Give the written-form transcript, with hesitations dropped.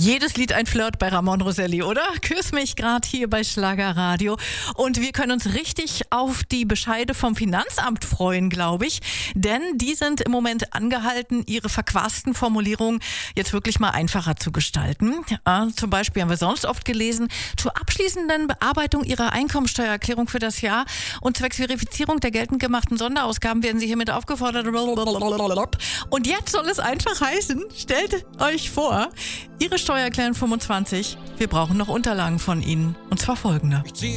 Jedes Lied ein Flirt bei Ramon Roselli, oder? Küss mich gerade hier bei Schlagerradio. Und wir können uns richtig auf die Bescheide vom Finanzamt freuen, glaube ich. Denn die sind im Moment angehalten, ihre verquasten Formulierungen jetzt wirklich mal einfacher zu gestalten. Zum Beispiel haben wir sonst oft gelesen, zur abschließenden Bearbeitung ihrer Einkommensteuererklärung für das Jahr und zwecks Verifizierung der geltend gemachten Sonderausgaben werden sie hiermit aufgefordert. Und jetzt soll es einfach heißen, stellt euch vor, Ihre Steuererklärung 25, wir brauchen noch Unterlagen von Ihnen. Und zwar folgende.